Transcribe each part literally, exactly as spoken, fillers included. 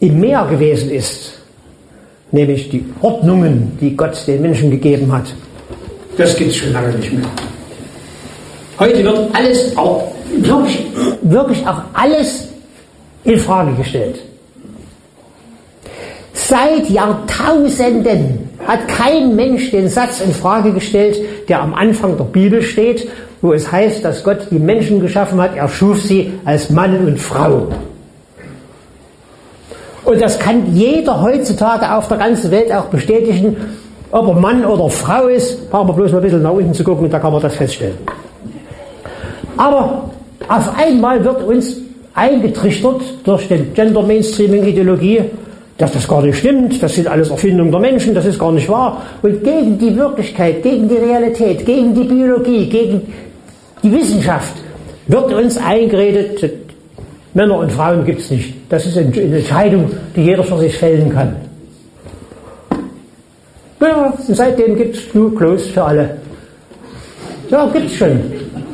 im Meer gewesen ist, nämlich die Ordnungen, die Gott den Menschen gegeben hat, das gibt es schon lange nicht mehr. Heute wird alles, auch, wirklich, wirklich auch alles in Frage gestellt. Seit Jahrtausenden hat kein Mensch den Satz in Frage gestellt, der am Anfang der Bibel steht, wo es heißt, dass Gott die Menschen geschaffen hat, er schuf sie als Mann und Frau. Und das kann jeder heutzutage auf der ganzen Welt auch bestätigen, ob er Mann oder Frau ist, brauchen wir bloß mal ein bisschen nach unten zu gucken und da kann man das feststellen. Aber auf einmal wird uns eingetrichtert durch die Gender-Mainstreaming-Ideologie, dass das gar nicht stimmt, das sind alles Erfindungen der Menschen, das ist gar nicht wahr. Und gegen die Wirklichkeit, gegen die Realität, gegen die Biologie, gegen die Wissenschaft wird uns eingeredet, Männer und Frauen gibt es nicht. Das ist eine Entscheidung, die jeder für sich fällen kann. Ja, seitdem gibt es Blue Clothes für alle. Ja, gibt es schon.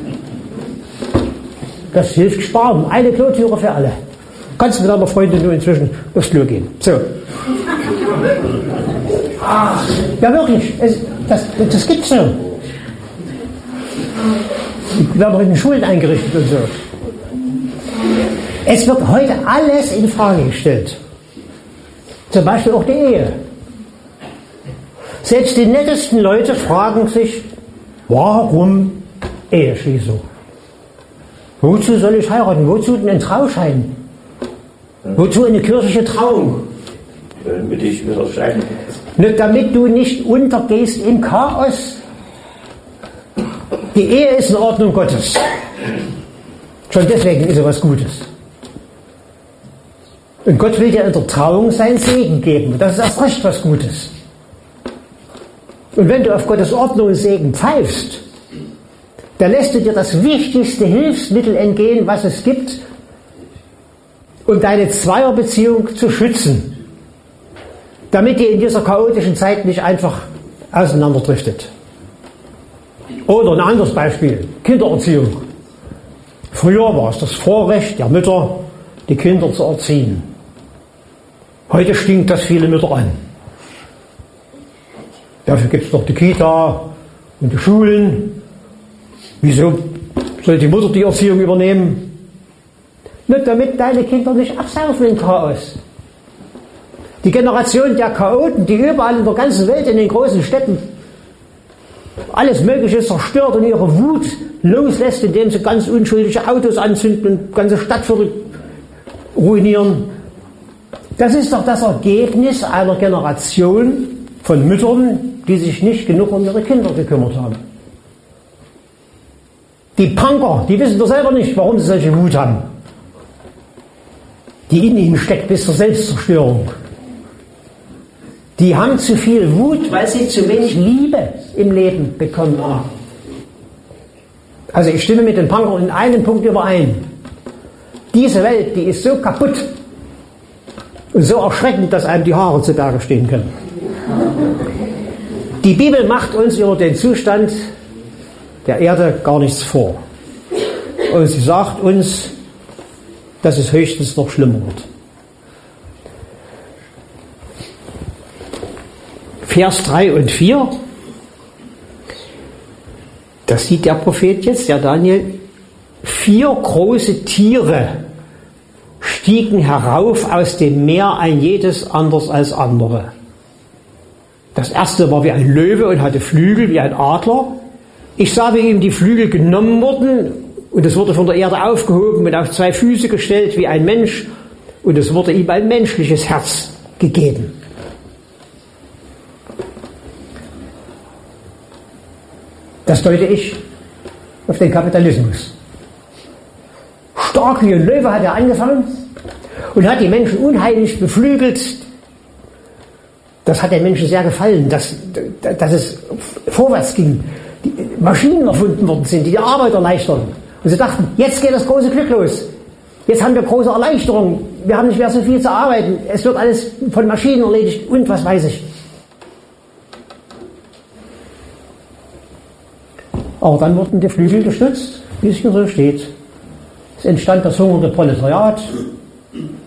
Das hilft sparen. Eine Klotüre für alle. Kannst mit deiner Freundin nur inzwischen aufs Klo gehen. So. Ja, wirklich. Es, das das gibt es so. Die werden auch in den Schulen eingerichtet und so. Es wird heute alles in Frage gestellt. Zum Beispiel auch die Ehe. Selbst die nettesten Leute fragen sich, warum Eheschließung? Wozu soll ich heiraten? Wozu denn ein Trauschein? Wozu eine kirchliche Trauung? Damit ich wieder scheiden. Nicht damit du nicht untergehst im Chaos. Die Ehe ist eine Ordnung Gottes. Schon deswegen ist sie was Gutes. Und Gott will dir in der Trauung seinen Segen geben. Das ist erst recht was Gutes. Und wenn du auf Gottes Ordnung und Segen pfeifst, dann lässt du dir das wichtigste Hilfsmittel entgehen, was es gibt, um deine Zweierbeziehung zu schützen, damit die in dieser chaotischen Zeit nicht einfach auseinanderdriftet. Oder ein anderes Beispiel, Kindererziehung. Früher war es das Vorrecht der Mütter, die Kinder zu erziehen. Heute stinkt das viele Mütter an. Dafür gibt es doch die Kita und die Schulen. Wieso soll die Mutter die Erziehung übernehmen? Nicht damit deine Kinder nicht absaufen im Chaos. Die Generation der Chaoten, die überall in der ganzen Welt, in den großen Städten, alles Mögliche zerstört und ihre Wut loslässt, indem sie ganz unschuldige Autos anzünden und ganze Stadtviertel ruinieren. Das ist doch das Ergebnis einer Generation von Müttern, die sich nicht genug um ihre Kinder gekümmert haben. Die Punker, die wissen doch selber nicht, warum sie solche Wut haben, die in ihnen steckt bis zur Selbstzerstörung. Die haben zu viel Wut, weil sie zu wenig Liebe im Leben bekommen haben. Also ich stimme mit den Punkern in einem Punkt überein. Diese Welt, die ist so kaputt und so erschreckend, dass einem die Haare zu Berge stehen können. Die Bibel macht uns über den Zustand der Erde gar nichts vor. Und sie sagt uns, dass es höchstens noch schlimmer wird. Vers drei und vier, das sieht der Prophet jetzt, der Daniel, vier große Tiere stiegen herauf aus dem Meer, ein jedes anders als andere. Das erste war wie ein Löwe und hatte Flügel wie ein Adler. Ich sah, wie ihm die Flügel genommen wurden und es wurde von der Erde aufgehoben und auf zwei Füße gestellt wie ein Mensch und es wurde ihm ein menschliches Herz gegeben. Das deute ich auf den Kapitalismus. Stark wie ein Löwe hat er angefangen und hat die Menschen unheimlich beflügelt. Das hat den Menschen sehr gefallen, dass, dass es vorwärts ging. Die Maschinen erfunden worden sind, die die Arbeit erleichtern. Und sie dachten, jetzt geht das große Glück los. Jetzt haben wir große Erleichterung. Wir haben nicht mehr so viel zu arbeiten. Es wird alles von Maschinen erledigt und was weiß ich. Aber dann wurden die Flügel gestützt, wie es hier so steht. Es entstand das hungernde Proletariat.